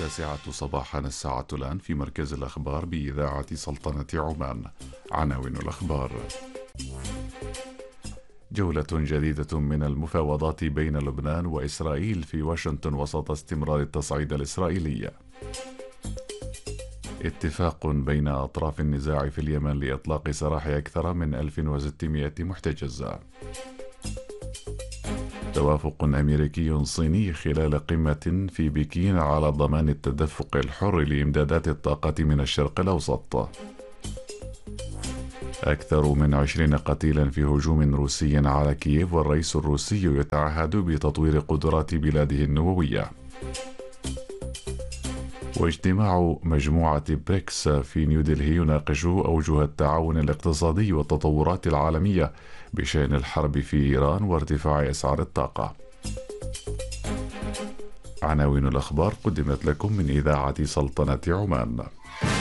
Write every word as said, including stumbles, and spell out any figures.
التاسعة صباحا الساعة الآن في مركز الأخبار بإذاعة سلطنة عمان. عناوين الأخبار: جولة جديدة من المفاوضات بين لبنان وإسرائيل في واشنطن وسط استمرار التصعيد الإسرائيلي. اتفاق بين أطراف النزاع في اليمن لإطلاق سراح أكثر من ألف وستمائة محتجز. توافق أمريكي صيني خلال قمة في بكين على ضمان التدفق الحر لإمدادات الطاقة من الشرق الأوسط. أكثر من عشرين قتيلا في هجوم روسي على كييف، والرئيس الروسي يتعهد بتطوير قدرات بلاده النووية. واجتماع مجموعة بريكس في نيودلهي يناقش أوجه التعاون الاقتصادي والتطورات العالمية بشأن الحرب في إيران وارتفاع أسعار الطاقة. عناوين الأخبار قدمت لكم من إذاعة سلطنة عمان.